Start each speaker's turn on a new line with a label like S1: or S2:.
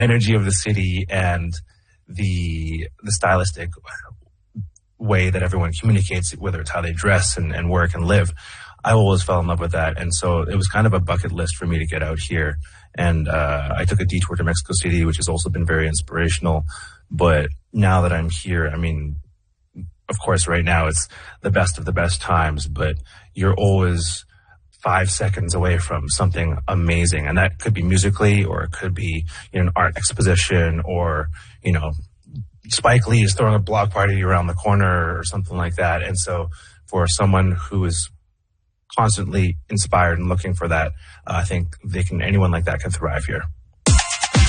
S1: energy of the city and the stylistic way that everyone communicates, whether it's how they dress and work and live. I always fell in love with that. And so it was kind of a bucket list for me to get out here. And I took a detour to Mexico City, which has also been very inspirational. But now that I'm here, I mean, of course, right now it's the best of the best times, but you're always 5 seconds away from something amazing. And that could be musically, or it could be, you know, an art exposition, or, you know, Spike Lee is throwing a block party around the corner or something like that. And so for someone who is constantly inspired and looking for that, I think anyone like that can thrive here.